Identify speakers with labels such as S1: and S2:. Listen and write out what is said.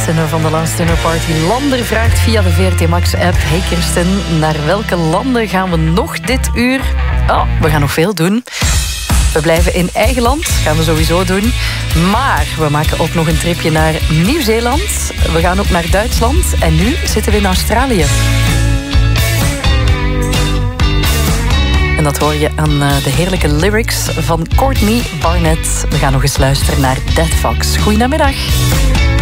S1: Dinner van de Last Dinner Party. Lander vraagt via de VRT Max-app. Hey Kirsten, naar welke landen gaan we nog dit uur? Oh, we gaan nog veel doen. We blijven in eigen land, gaan we sowieso doen. Maar we maken ook nog een tripje naar Nieuw-Zeeland. We gaan ook naar Duitsland. En nu zitten we in Australië. En dat hoor je aan de heerlijke lyrics van Courtney Barnett. We gaan nog eens luisteren naar Dead Fox. Goedemiddag.